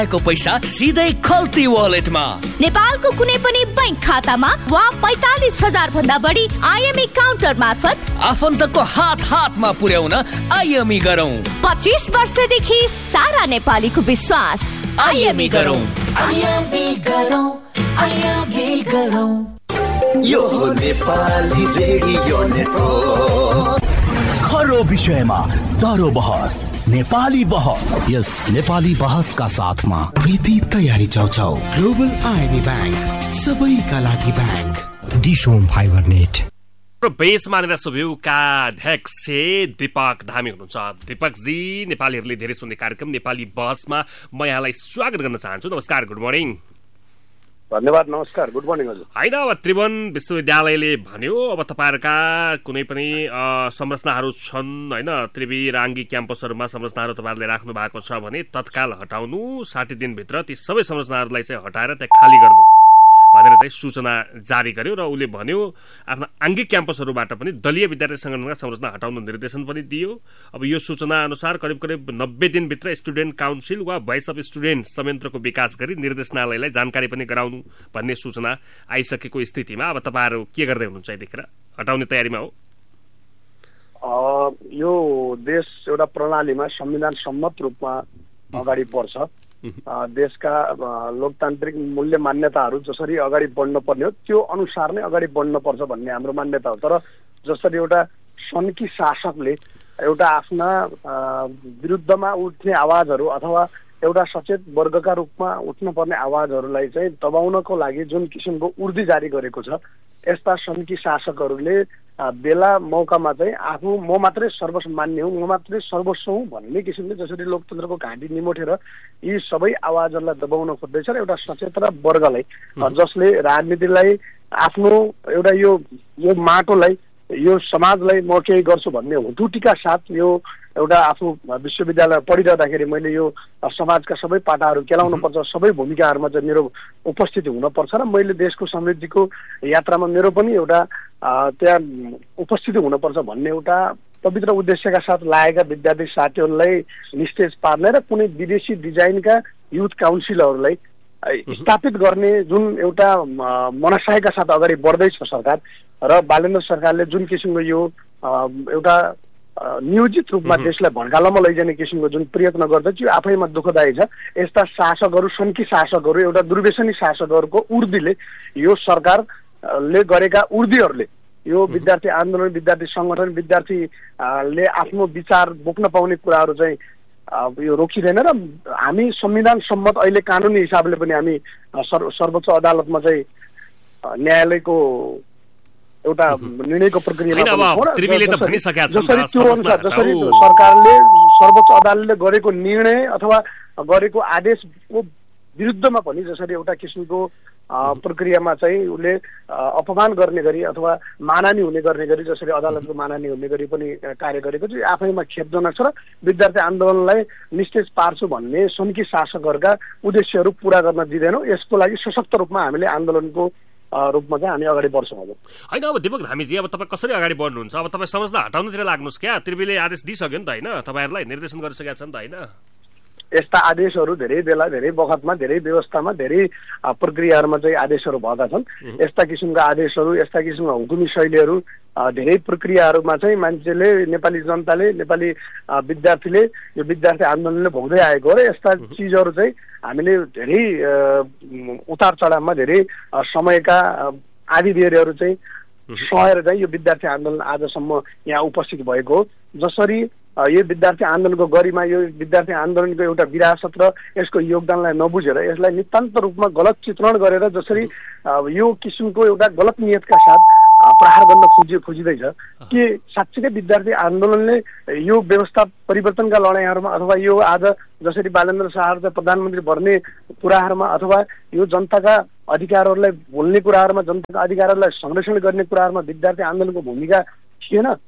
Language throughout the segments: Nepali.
को पैसा सिधै खल्ती वालेटमा, नेपालको कुनै पनि बैंक खातामा वा 45,000 भन्दा बढी आइएमई काउन्टर मार्फत आफन्तको हातमा पुर्याउन आइएमई गरौँ। 25 वर्षदेखि सारा नेपालीको विश्वास। आइएमई गरौँ। यो नेपाली रेडियो नेटवर्क, खरो विषयमा दरो बहस, नेपाली बहस। यस नेपाली बहसका साथमा प्रीति तयारी चौचौ, ग्लोबल आइएमई बैंक, सबैका लागि बैंक, डिसोम फाइबर नेट। बेस मानेर सुभ्युका अध्यक्ष दीपक धामी हुनुहुन्छ। दीपक जी, नेपालीहरूले धेरै सुन्ने कार्यक्रम नेपाली बहसमा म यहाँलाई स्वागत गर्न चाहन्छु। नमस्कार, गुड मर्निङ। धन्यवाद, नमस्कार, गुड मर्निङ हजुर। होइन, अब त्रिभुवन विश्वविद्यालयले भन्यो अब तपाईँहरूका कुनै पनि संरचनाहरू छन् होइन, त्रिवी राङ्गी क्याम्पसहरूमा संरचनाहरू तपाईँहरूले राख्नु भएको छ भने तत्काल हटाउनु, 60 दिनभित्र ती सबै संरचनाहरूलाई चाहिँ हटाएर त्यहाँ खाली गर्नु भनेर चाहिँ सूचना जारी गर्यो। र उसले भन्यो आफ्ना आङ्गिक क्याम्पसहरूबाट पनि दलीय विद्यार्थी सङ्गठनका संरचना हटाउनु निर्देशन पनि दियो। अब यो सूचना अनुसार करिब 90 दिनभित्र स्टुडेन्ट काउन्सिल वा भोइस अफ स्टुडेन्ट संयन्त्रको विकास गरी निर्देशनालयलाई जानकारी पनि गराउनु भन्ने सूचना आइसकेको स्थितिमा अब तपाईँहरू के गर्दै हुनुहुन्छ? यतिखेर हटाउने तयारीमा हो? यो देश एउटा प्रणालीमा संविधान सम्मत रूपमा अगाडि बढ्छ। देशका लोकतान्त्रिक मूल्य मान्यताहरू जसरी अगाडि बढ्न पर्ने हो त्यो अनुसार नै अगाडि बढ्न पर्छ भन्ने हाम्रो मान्यता हो। तर जसरी एउटा सनकी शासकले एउटा आफ्ना विरुद्धमा उठ्ने आवाजहरू अथवा एउटा सचेत वर्गका रूपमा उठ्न पर्ने आवाजहरूलाई चाहिँ दबाउनको लागि जुन किसिमको उर्दी जारी गरेको छ, यस्ता सनकी शासकहरूले बेला मौकामा चाहिँ आफू म मात्रै सर्वमान्य हुँ, म मात्रै सर्वस्व हुँ भन्ने किसिमले जसरी लोकतन्त्रको घाँटी निमोठेर यी सबै आवाजहरूलाई दबाउन खोज्दैछ र एउटा सचेत वर्गलाई जसले राजनीतिलाई आफ्नो एउटा यो माटोलाई, यो समाजलाई म केही गर्छु भन्ने हुटुटीका साथ यो एउटा आफू विश्वविद्यालय पढिरहँदाखेरि मैले यो समाजका सबै पाटाहरू केलाउनुपर्छ, सबै भूमिकाहरूमा चाहिँ मेरो उपस्थिति हुनपर्छ र मैले देशको समृद्धिको यात्रामा मेरो पनि एउटा त्यहाँ उपस्थिति हुनपर्छ भन्ने एउटा पवित्र उद्देश्यका साथ लागेका विद्यार्थी साथीहरूलाई निस्तेज पार्ने र कुनै विदेशी डिजाइनका युथ काउन्सिलहरूलाई स्थापित गर्ने जुन एउटा मनसायका साथ अगाडि बढ्दैछ सरकार र बालेन्द्र सरकारले जुन किसिमको यो एउटा नियोजित रूपमा देशलाई भड्कालोमा लैजाने किसिमको जुन प्रयत्न गर्दैछ यो आफैमा दुःखदायी छ। यस्ता शासकहरू, सन्की शासकहरू, एउटा दुर्व्यसनी शासकहरूको उर्दीले, यो सरकारले गरेका उर्दीहरूले यो विद्यार्थी आन्दोलन, विद्यार्थी सङ्गठन, विद्यार्थीले आफ्नो विचार बोक्न पाउने कुराहरू चाहिँ यो रोकिँदैन र हामी संविधान सम्मत अहिले कानुनी हिसाबले पनि हामी सर्वोच्च अदालतमा चाहिँ न्यायालयको एउटा निर्णयको प्रक्रियामा जसरी सरकारले सर्वोच्च अदालतले गरेको निर्णय अथवा गरेको आदेशको विरुद्धमा पनि जसरी एउटा किसिमको प्रक्रियामा चाहिँ उसले अपमान गर्ने गरी अथवा मानहानि हुने गर्ने गरी जसरी अदालतको मानहानि हुने गरी पनि कार्य गरेको चाहिँ आफैमा खेदजनक छ र विद्यार्थी आन्दोलनलाई निस्तेज पार्छु भन्ने सन्की शासकहरूका उद्देश्यहरू पूरा गर्न दिँदैनौँ। यसको लागि सशक्त रूपमा हामीले आन्दोलनको रूपमा चाहिँ हामी अगाडि बढ्छौँ। होइन, अब दीपक धामीजी, अब तपाईँ कसरी अगाडि बढ्नुहुन्छ? अब तपाईँ संरचना हटाउनुतिर लाग्नुहोस् क्या? त्रिवीले आदेश दिइसक्यो नि त होइन, तपाईँहरूलाई निर्देशन गरिसकेका छन् त होइन? यस्ता आदेशहरू धेरै बेला, धेरै बखतमा, धेरै व्यवस्थामा, धेरै प्रक्रियाहरूमा चाहिँ आदेशहरू भएका छन्। यस्ता किसिमका आदेशहरू, यस्ता किसिमका हुकुमी शैलीहरू धेरै प्रक्रियाहरूमा चाहिँ मान्छेले, नेपाली जनताले, नेपाली विद्यार्थीले, यो विद्यार्थी आन्दोलनले भोग्दै आएको हो र यस्ता चिजहरू चाहिँ हामीले धेरै उतार चढावमा धेरै समयका आदि बेरहरू चाहिँ सहेर चाहिँ यो विद्यार्थी आन्दोलन आजसम्म यहाँ उपस्थित भएको हो। जसरी यो विद्यार्थी आन्दोलनको गरिमा, यो विद्यार्थी आन्दोलनको एउटा विरासत र यसको योगदानलाई नबुझेर यसलाई नितान्त रूपमा गलत चित्रण गरेर जसरी यो किसिमको एउटा गलत नियतका साथ प्रहार गर्न खोजिँदैछ कि साँच्चीकै विद्यार्थी आन्दोलनले यो व्यवस्था परिवर्तनका लडाइँहरूमा अथवा यो आज जसरी बालेन्द्र शाह चाहिँ प्रधानमन्त्री बन्ने कुराहरूमा अथवा यो जनताका अधिकारहरूलाई बोल्ने कुराहरूमा, जनताका अधिकारहरूलाई संरक्षण गर्ने कुराहरूमा विद्यार्थी आन्दोलनको भूमिका थिएन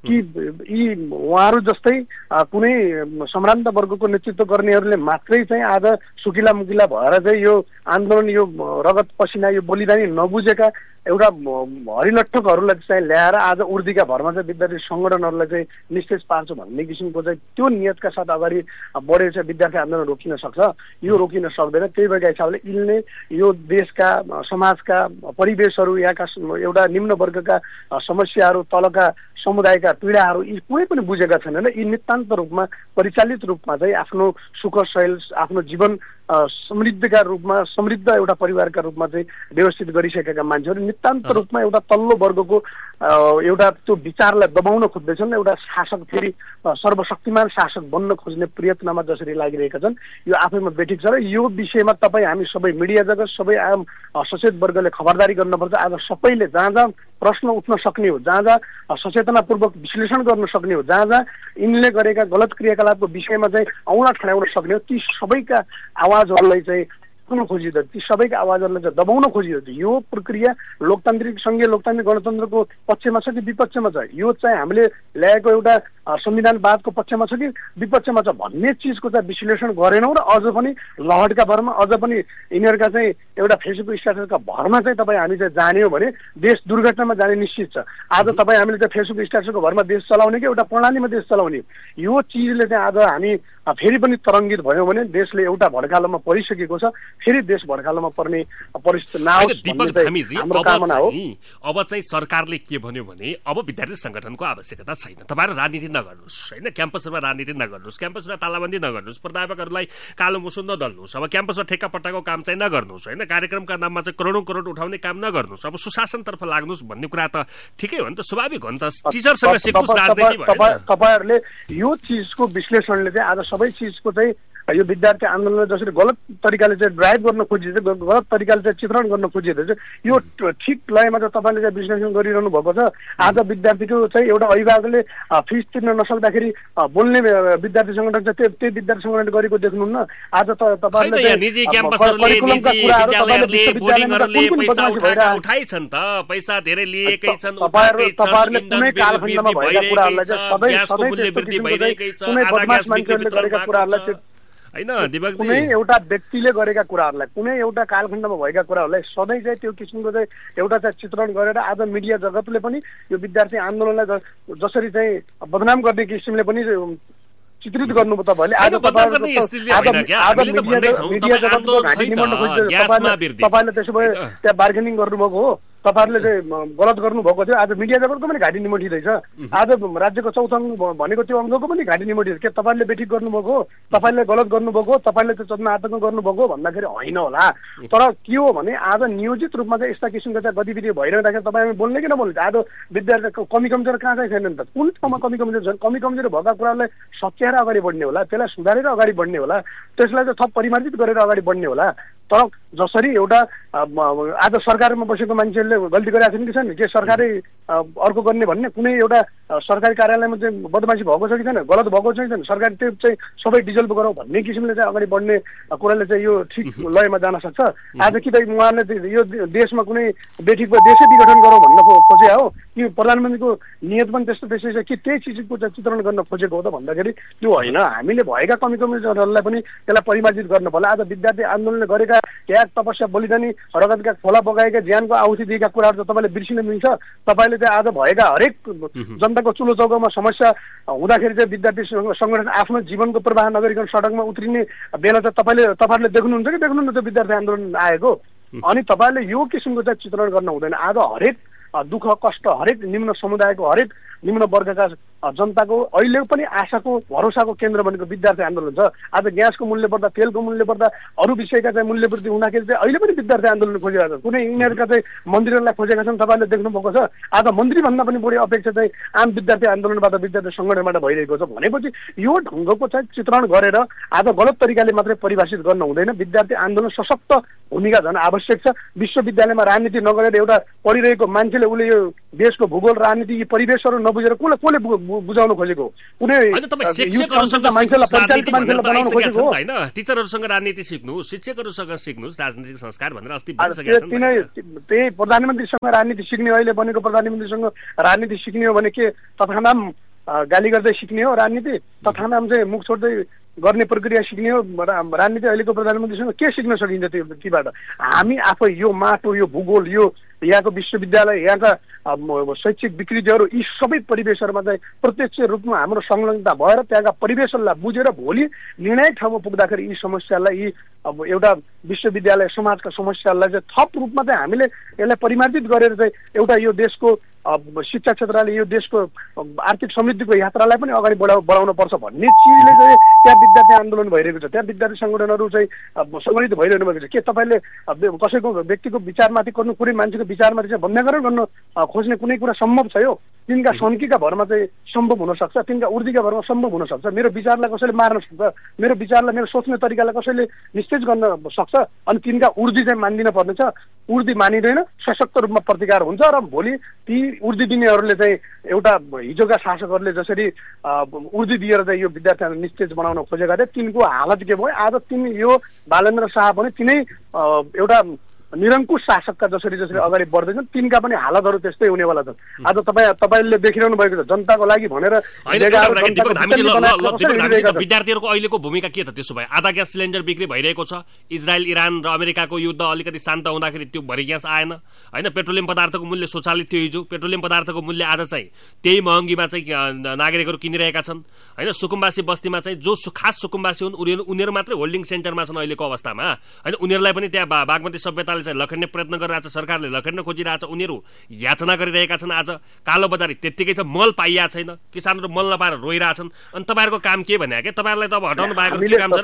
कि यी उहाँहरू जस्तै कुनै सम्भ्रान्त वर्गको नेतृत्व गर्नेहरूले मात्रै चाहिँ आज सुकिला मुकिला भएर चाहिँ यो आन्दोलन यो रगत पसिना यो बलिदानी नबुझेका एउटा हरिलट्ठकहरूलाई चाहिँ ल्याएर आज उर्दीका भरमा चाहिँ विद्यार्थी सङ्गठनहरूलाई चाहिँ निस्तेज पार्छु भन्ने किसिमको चाहिँ त्यो नियतका साथ अगाडि बढेर चाहिँ विद्यार्थी आन्दोलन रोकिन सक्छ, यो रोकिन सक्दैन। त्यही भएका हिसाबले यिनले यो देशका समाजका परिवेशहरू यहाँका एउटा निम्न वर्गका समस्याहरू तलका समुदायका पीडाहरू यी कुनै पनि बुझेका छैनन्। यी नितान्त रूपमा परिचालित रूपमा चाहिँ आफ्नो सुख शैल आफ्नो जीवन समृद्धका रूपमा समृद्ध एउटा परिवारका रूपमा चाहिँ व्यवस्थित गरिसकेका मान्छेहरू नितान्त रूपमा एउटा तल्लो वर्गको एउटा त्यो विचारलाई दबाउन खोज्दैछन्। एउटा शासक फेरि सर्वशक्तिमान शासक बन्न खोज्ने प्रयत्नमा जसरी लागिरहेका छन् यो आफैमा बेठिक छ। र यो विषयमा तपाईँ हामी सबै मिडिया जगत सबै आम सचेत वर्गले खबरदारी गर्नुपर्छ। आज सबैले जहाँ जहाँ प्रश्न उठ्न सक्ने हो, जहाँ जहाँ सचेतनापूर्वक विश्लेषण गर्न सक्ने हो, जहाँ जहाँ यिनले गरेका गलत क्रियाकलापको विषयमा चाहिँ औँला ठड्याउन सक्ने हो, ती सबैका आवाजहरूलाई चाहिँ खोजिँदो, ती सबैका आवाजहरूलाई चाहिँ दबाउन खोजिँदो। यो प्रक्रिया लोकतान्त्रिक सङ्घीय लोकतान्त्रिक गणतन्त्रको पक्षमा छ कि विपक्षमा छ, यो चाहिँ हामीले ल्याएको एउटा संविधानवादको पक्षमा छ कि विपक्षमा छ भन्ने चिजको चाहिँ विश्लेषण गरेनौँ। र अझ पनि लहरका भरमा अझ पनि यिनीहरूका चाहिँ एउटा फेसबुक स्ट्याटसका भरमा चाहिँ तपाईँ हामी चाहिँ जान्यौँ भने देश दुर्घटनामा जाने निश्चित छ। आज तपाईँ हामीले चाहिँ फेसबुक स्ट्याटसको भरमा देश चलाउने कि एउटा प्रणालीमा देश चलाउने, यो चिजले चाहिँ आज हामी फेरि पनि तरङ्गित भयौँ भने देशले एउटा भड्कालोमा परिसकेको छ, फेरि देश भड्कालोमा पर्ने परिस्थिति नआओस् भन्ने हाम्रो कामना हो। अब चाहिँ सरकारले के भन्यो भने अब विद्यार्थी संगठनको आवश्यकता छैन, तपाईँहरू राजनीति नगर्नुहोस् होइन, क्याम्पसमा राजनीति नगर्नुहोस्, क्याम्पसमा तालाबन्दी नगर्नुहोस्, प्राध्यापकहरूलाई कालो मुसो नदल्नुहोस्, अब क्याम्पसमा ठेक्का पट्टाको काम चाहिँ नगर्नुहोस् होइन, कार्यक्रमका नाममा चाहिँ करोडौँ करोड उठाउने काम नगर्नुहोस्, अब सुशासनतर्फ लाग्नुहोस् भन्ने कुरा त ठिकै हो नि त, स्वाभाविक हो नि त। टिचरसँग सिक्नुहोस् राजनीति भएन। तपाईँहरूले यो चिजको विश्लेषणले चाहिँ आज सबै चिजको चाहिँ यो विद्यार्थी आन्दोलनलाई जसरी गलत तरिकाले चाहिँ ड्राइभ गर्न खोजिँदैछ, गलत तरिकाले चाहिँ चित्रण गर्न खोजिँदैछ, यो ठिक लयमा चाहिँ तपाईँले चाहिँ विश्लेषण गरिरहनु भएको छ। आज विद्यार्थीको चाहिँ एउटा अभिभावकले फिस तिर्न नसक्दाखेरि बोल्ने विद्यार्थी सङ्गठन चाहिँ त्यही विद्यार्थी सङ्गठन गरेको देख्नुहुन्न। आज त तपाईँहरूले कुनै कालखण्डमा भएका कुराहरूलाई चाहिँ कुनै एउटा व्यक्तिले गरेका कुराहरूलाई कुनै एउटा कालखण्डमा भएका कुराहरूलाई सधैँ चाहिँ त्यो किसिमको चाहिँ एउटा चाहिँ चित्रण गरेर आज मिडिया जगतले पनि यो विद्यार्थी आन्दोलनलाई जसरी चाहिँ बदनाम गर्ने किसिमले पनि चित्रित गर्नु तपाईँहरूले। आज मिडिया जगतको घाँटी निमड्न खोजिदिनु तपाईँले त्यसो भए त्यहाँ बार्गेनिङ गर्नुभएको हो, तपाईँहरूले चाहिँ गलत गर्नुभएको थियो। आज मिडिया जगतको पनि घाँटी निमटिँदैछ, आज राज्यको चौथो अङ्ग भनेको त्यो अङ्गको पनि घाँटी निमटिँदैछ। के तपाईँले बेठिक गर्नुभएको हो, तपाईँले गलत गर्नुभएको हो, तपाईँले चाहिँ चन्द्र आतङ्क गर्नुभएको हो भन्दाखेरि होइन होला। तर के हो भने आज नियोजित रूपमा चाहिँ यस्ता किसिमका चाहिँ गतिविधि भइरहँदाखेरि तपाईँ हामी बोल्ने कि नबोल्ने, आज विद्यार्थीको कमी कमजोर कहाँ चाहिँ छैन नि त, कुन ठाउँमा कमी कमजोर छन्, कमी कमजोर भएका कुरालाई सच्याएर अगाडि बढ्ने होला, त्यसलाई सुधारेर अगाडि बढ्ने होला, त्यसलाई चाहिँ थप परिमार्जित गरेर अगाडि बढ्ने होला। तर जसरी एउटा आज सरकारमा बसेको मान्छेहरूले गल्ती गरेका छन् कि छैन, के सरकारै अर्को गर्ने भन्ने कुनै एउटा सरकारी कार्यालयमा चाहिँ बदमासी भएको छ कि छैन, गलत भएको छ कि छैन, सरकार त्यो चाहिँ सबै डिजल्भ गरौँ भन्ने किसिमले चाहिँ अगाडि बढ्ने कुराले चाहिँ यो ठिक लयमा जान सक्छ। आज कि त उहाँहरूले यो देशमा कुनै बेठिकको देशै विघटन गरौँ भन्न खोजे हो कि प्रधानमन्त्रीको नियत पनि त्यस्तो त्यसै छ कि त्यही चिजको चाहिँ चित्रण गर्न खोजेको हो त भन्दाखेरि त्यो होइन। हामीले भएका कमी कमजोरहरूलाई पनि त्यसलाई परिमार्जित गर्नु पर्ला। आज विद्यार्थी आन्दोलनले गरेका त्याग तपस्या बलिदानी रगतका खोला बगाएका ज्यानको आहुति दिएका कुराहरू त तपाईँले बिर्सिन मिल्छ। तपाईँले चाहिँ आज भएका हरेक जनताको चुलो चौकामा समस्या हुँदाखेरि चाहिँ विद्यार्थी सङ्गठन आफ्नो जीवनको प्रवाह नगरिकन सडकमा उत्रिने बेला चाहिँ तपाईँहरूले देख्नुहुन्छ कि देख्नुहुन्न त्यो विद्यार्थी आन्दोलन आएको। अनि तपाईँहरूले यो किसिमको चाहिँ चित्रण गर्न हुँदैन। आज हरेक दुःख कष्ट हरेक निम्न समुदायको हरेक निम्न वर्गका जनताको अहिले पनि आशाको भरोसाको केन्द्र भनेको विद्यार्थी आन्दोलन छ। आज ग्यासको मूल्य बढ्दा तेलको मूल्य बढ्दा अरू विषयका चाहिँ मूल्य वृद्धि हुँदाखेरि चाहिँ अहिले पनि विद्यार्थी आन्दोलन खोजेका छन्। कुनै यिनीहरूका चाहिँ मन्त्रीहरूलाई खोजेका छन्, तपाईँले देख्नुभएको छ। आज मन्त्रीभन्दा पनि बढी अपेक्षा चाहिँ आम विद्यार्थी आन्दोलनबाट विद्यार्थी सङ्गठनबाट भइरहेको छ भनेपछि यो ढङ्गको चाहिँ चित्रण गरेर आज गलत तरिकाले मात्रै परिभाषित गर्न हुँदैन। विद्यार्थी आन्दोलन सशक्त भूमिका झन् आवश्यक छ। विश्वविद्यालयमा राजनीति नगरेर एउटा पढिरहेको मान्छेले उसले यो देशको भूगोल राजनीति यी परिवेशहरू नबुझेर कसले बुझाउन खोजेको कुनै होइन टिचरहरूसँग राजनीति सिक्नु शिक्षकहरूसँग सिक्नुहोस् राजनीतिक संस्कार भनेर अस्ति त्यही प्रधानमन्त्रीसँग राजनीति सिक्ने अहिले बनेको प्रधानमन्त्रीसँग राजनीति सिक्ने हो भने के तथानाम गाली गर्दै सिक्ने हो राजनीति तथानाम चाहिँ मुख छोड्दै गर्ने प्रक्रिया सिक्ने हो राजनीति अहिलेको प्रधानमन्त्रीसँग के सिक्न सकिन्छ तीबाट हामी आफै यो माटो यो भूगोल यो यहाँको विश्वविद्यालय यहाँका शैक्षिक विकृतिहरू यी सबै परिवेशहरूमा चाहिँ प्रत्यक्ष रूपमा हाम्रो संलग्नता भएर त्यहाँका परिवेशहरूलाई बुझेर भोलि निर्णायक ठाउँमा पुग्दाखेरि यी समस्यालाई यी अब एउटा विश्वविद्यालय समाजका समस्याहरूलाई चाहिँ थप रूपमा चाहिँ हामीले यसलाई परिमार्जित गरेर चाहिँ एउटा यो देशको शिक्षा क्षेत्रले यो देशको आर्थिक समृद्धिको यात्रालाई पनि अगाडि बढाउन पर्छ भन्ने चिजले चाहिँ त्यहाँ विद्यार्थी आन्दोलन भइरहेको छ त्यहाँ विद्यार्थी सङ्गठनहरू चाहिँ सङ्गठित भइरहनु भएको छ के तपाईँले कसैको व्यक्तिको विचारमाथि गर्नु कुनै मान्छेको विचारमाथि चाहिँ बन्ध्याकरण गर्न खोज्ने कुनै कुरा सम्भव छ यो तिनका सन्कीका भरमा चाहिँ सम्भव हुनसक्छ तिनका उर्दीका भरमा सम्भव हुनसक्छ मेरो विचारलाई कसैले मार्न सक्छ मेरो विचारलाई मेरो सोच्ने तरिकालाई कसैले निस्तेज गर्न सक्छ अनि तिनका उर्दी चाहिँ मान्दिन पर्नेछ उर्दी मानिँदैन सशक्त रूपमा प्रतिकार हुन्छ र भोलि ती उर्दी दिनेहरूले चाहिँ एउटा हिजोका शासकहरूले जसरी उर्दी दिएर चाहिँ यो विद्यार्थीहरूलाई निस्तेज बनाउन खोजेका थिए तिनको हालत के भयो आज तिमी यो बालेन्द्र शाह पनि तिनै एउटा निरङ्कुश शासकका जसरी अगाडि बढ्दैछन् तिनका पनि हालतहरू त्यस्तै हुनेवाला छन् आज तपाईँले देखिरहनु भएको छ जनताको लागि भनेर विद्यार्थीहरूको अहिलेको भूमिका के त त्यसो भए आधा ग्यास सिलिन्डर बिक्री भइरहेको छ इजरायल इरान र अमेरिकाको युद्ध अलिकति शान्त हुँदाखेरि त्यो भरि ग्यास आएन होइन पेट्रोलियम पदार्थको मूल्य स्वचालित थियो हिजो पेट्रोलियम पदार्थको मूल्य आज चाहिँ त्यही महँगीमा चाहिँ नागरिकहरू किनिरहेका छन् होइन सुकुम्बासी बस्तीमा चाहिँ जो खास सुकुम्बासी हुन् उनीहरू मात्रै होल्डिङ सेन्टरमा छन् अहिलेको अवस्थामा होइन उनीहरूलाई पनि त्यहाँ बागमती सभ्यताले चाहिँ लखेड्ने प्रयत्न गरिरहेछ सरकारले लखेड्न खोजिरहेछ उनीहरू याचना गरिरहेका छन् आज कालो बजारी त्यत्तिकै छ मल पाइया छैन किसानहरू मल नपाएर रोइरहेछन् अनि तपाईँहरूको काम के भने के तपाईँहरूलाई त अब हटाउनु भएको के काम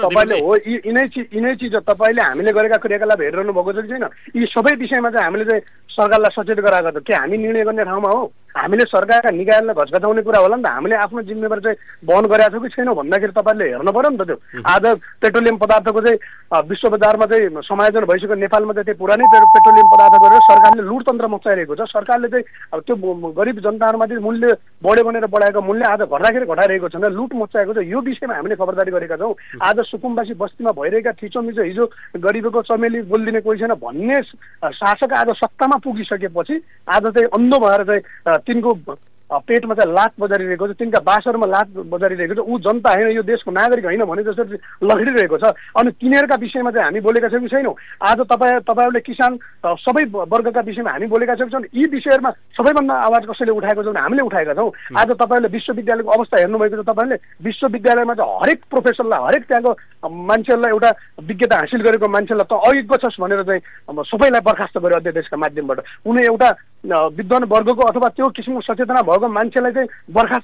छ यिनै चिज तपाईँले हामीले गरेका क्रियाकलाप हेरिरहनु भएको छ कि छैन यी सबै विषयमा चाहिँ हामीले चाहिँ सरकारलाई सचेत गराएको छ के हामी निर्णय गर्ने ठाउँमा हो हामीले सरकारका निकायलाई घचघचाउने कुरा होला नि त हामीले आफ्नो जिम्मेवार चाहिँ वहन गरेका छौँ कि छैनौँ भन्दाखेरि तपाईँले हेर्नु पर्यो नि त त्यो आज पेट्रोलियम पदार्थको चाहिँ विश्व बजारमा चाहिँ समायोजन भइसक्यो नेपालमा चाहिँ त्यो पुरानै पेट्रोलियम पदार्थ गरेर सरकारले लुटतन्त्र मचाइरहेको छ सरकारले चाहिँ अब त्यो गरिब जनताहरूमाथि मूल्य बढ्यो भनेर बढाएको मूल्य आज घटाइरहेको छैन लुट मचाएको छ यो विषयमा हामीले खबरदारी गरेका छौँ आज सुकुम्बासी बस्तीमा भइरहेका थिचोमिचो हिजो गरिबको चमेली बोलिदिने कोही छैन भन्ने शासक आज सत्तामा पुगिसकेपछि आज चाहिँ अन्धो भएर चाहिँ तिनको पेटमा चाहिँ लात बजारिरहेको छ तिनका बासहरूमा लात बजारिरहेको छ ऊ जनता होइन यो देशको नागरिक होइन भने जसरी लखिरहेको छ अनि तिनीहरूका विषयमा चाहिँ हामी बोलेका छौँ कि छैनौँ आज तपाईँहरूले किसान सबै वर्गका विषयमा हामी बोलेका छौँ कि यी विषयहरूमा सबैभन्दा आवाज कसैले उठाएको छ भने हामीले उठाएका छौँ आज तपाईँहरूले विश्वविद्यालयको अवस्था हेर्नुभएको छ तपाईँले विश्वविद्यालयमा चाहिँ हरेक प्रोफेसरलाई हरेक त्यहाँको मान्छेहरूलाई एउटा विज्ञता हासिल गरेको मान्छेलाई त अयोग्य छस् भनेर चाहिँ सबैलाई बर्खास्त गर्यो अध्यादेशका माध्यमबाट कुनै एउटा विद्वान वर्गको अथवा त्यो किसिमको सचेतना भएको मान्छेलाई चाहिँ बर्खास्त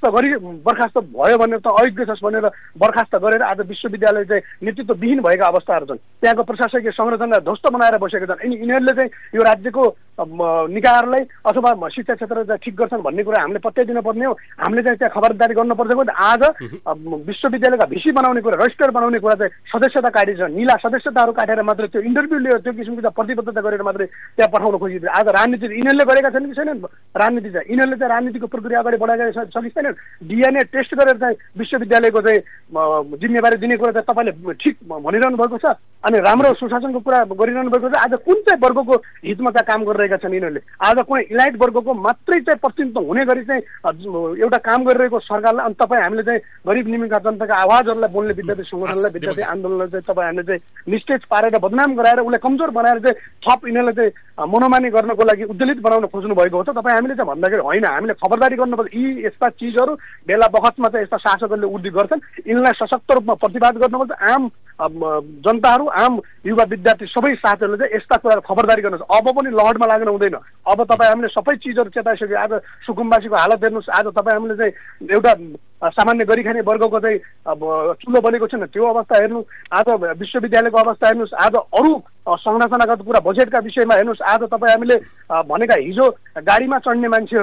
भयो भनेर त अयोग्य छस् भनेर बर्खास्त गरेर आज विश्वविद्यालय चाहिँ नेतृत्वविहीन भएका अवस्थाहरू छन् त्यहाँको प्रशासकीय संरचना ध्वस्त बनाएर बसेका छन् अनि यिनीहरूले चाहिँ यो राज्यको निकायहरूलाई अथवा शिक्षा क्षेत्र चाहिँ ठिक गर्छन् भन्ने कुरा हामीले पत्याइ दिनुपर्ने हो हामीले चाहिँ त्यहाँ खबरदारी गर्नुपर्छ आज विश्वविद्यालयका भिसी बनाउने कुरा रजिस्टर बनाउने कुरा चाहिँ सदस्यता काटिन्छ निला सदस्यताहरू काटेर मात्रै त्यो इन्टरभ्यू लिएर त्यो किसिमको प्रतिबद्धता गरेर मात्रै त्यहाँ पठाउन खोजिन्छ आज राजनीति यिनीहरूले गरेका छन् कि छैनन् राजनीति चाहिँ यिनीहरूले चाहिँ राजनीतिको प्रक्रिया अगाडि बढाएका छन् छैनन् डिएनए टेस्ट गरेर चाहिँ विश्वविद्यालयको चाहिँ जिम्मेवारी दिने कुरा चाहिँ तपाईँले ठिक भनिरहनु भएको छ अनि राम्रो सुशासनको कुरा गरिरहनु भएको छ आज कुन चाहिँ वर्गको हितमा चाहिँ काम गरिरहेका छन् यिनीहरूले आज कुनै इलाइट वर्गको मात्रै चाहिँ प्रतिनिधित्व हुने गरी चाहिँ एउटा काम गरिरहेको सरकारलाई अनि तपाईँ हामीले चाहिँ गरिब निम्नका जनताका आवाजहरूलाई बोल्ने विद्यार्थी सङ्गठनलाई विद्यार्थी आन्दोलनलाई चाहिँ तपाईँ हामीले चाहिँ निस्टेज पारेर बदनाम गराएर उसलाई कमजोर बनाएर चाहिँ थप यिनीहरूलाई चाहिँ मनोमानी गर्नको लागि उद्वेलित बनाउन खोज्नु भएको हो त तपाईँ हामीले चाहिँ भन्दाखेरि होइन हामीले खबरदारी गर्नुपर्छ यी यस्ता चिजहरू बेला बखतमा चाहिँ यस्ता शासकहरूले उर्दी गर्छन् यिनलाई सशक्त रूपमा प्रतिवाद गर्नुपर्छ आम जनताहरू आम युवा विद्यार्थी सबै साथीहरूले चाहिँ यस्ता कुरा खबरदारी गर्नुहोस् अब पनि लहरमा लाग्न हुँदैन अब तपाईँ हामीले सबै चिजहरू चेताइसक्यो आज सुकुम्बासीको हालत हेर्नुहोस् आज तपाईँ हामीले चाहिँ एउटा सामान्य गरिखाने वर्गको चाहिँ अब चुलो बनेको छैन त्यो अवस्था हेर्नु आज विश्वविद्यालयको अवस्था हेर्नुहोस् आज अरू संरचनागत कुरा बजेटका विषयमा हेर्नुहोस् आज तपाईँ हामीले भनेका हिजो गाडीमा चढ्ने मान्छेहरू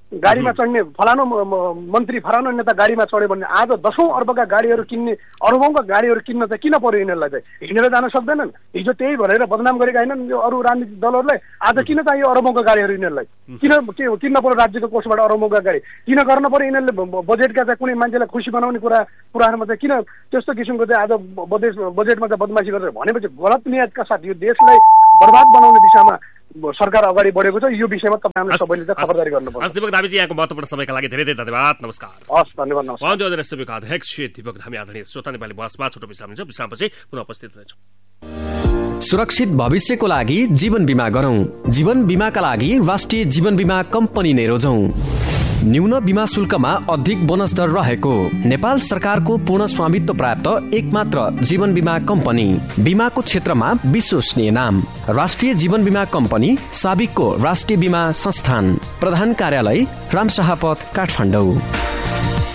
गाडीमा चढ्ने फलानु मन्त्री फलानु नेता गाडीमा चढ्यो भने आज 10औं अर्बका गाडीहरू किन्ने अरबौंका गाडीहरू किन्न चाहिँ किन पर्यो यिनीहरूलाई चाहिँ? हिँडेर जान सक्दैनन्? हिजो त्यही भनेर बदनाम गरेका हैनन् यो अरू राजनीतिक दलहरूलाई? आज किन चाहियो अरबौंका गाडीहरू यिनीहरूलाई? किन किन्न पर्यो राज्यको कोषबाट अरबौंका गाडी? किन गर्न पर्यो यिनीहरूले बजेटका चाहिँ कुनै मान्छेलाई खुसी बनाउने कुराहरूमा चाहिँ किन त्यस्तो किसिमको चाहिँ आज बजेटमा चाहिँ बदमासी गरेर भनेपछि गलत नियतका साथ यो देशलाई बर्बाद बनाउने दिशामा सरकार अगाडि बढेको छ। यो विषयमा तपाईहरुले सबैले चाहिँ खबरदारी गर्नुपर्छ। दिपक धामीजी यहाँको महत्त्वपूर्ण समयका लागि धेरै धेरै धन्यवाद। नमस्कार। हस्, धन्यवाद। नमस्कार। समितिका अध्यक्ष दिपक धामी आदरणीय श्रोता नेपाली बहसमा छोटो विश्राम लिन्छौँ। विश्रामपछि पुनः उपस्थित हुनेछौँ। सुरक्षित भविष्यको लागि जीवन बीमा गरौं। जीवन बीमाका लागि राष्ट्रिय जीवन बीमा कम्पनी नै रोजौं। न्यून बीमा शुल्कमा अधिक बोनस दर रहेको नेपाल सरकारको पूर्ण स्वामित्व प्राप्त एकमात्र जीवन बीमा कम्पनी। बीमाको क्षेत्रमा विश्वसनीय नाम राष्ट्रिय जीवन बीमा कम्पनी, साबिकको राष्ट्रिय बीमा संस्थान, प्रधान कार्यालय रामशाहपथ, काठमाडौँ।